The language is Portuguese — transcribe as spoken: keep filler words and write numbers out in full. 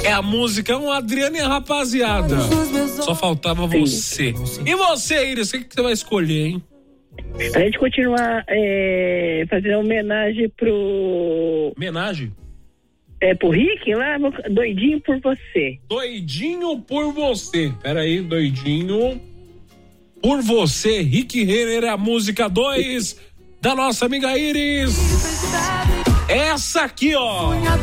É a música, um Adriane, rapaziada. Só faltava você. E você, Iris, o que, que você vai escolher, hein? A gente continua é, fazendo homenagem pro... Homenagem? É, pro Rick lá, doidinho por você. Doidinho por você. Peraí, doidinho por você. Rick Renner, a música dois da nossa amiga Iris. Essa aqui, ó.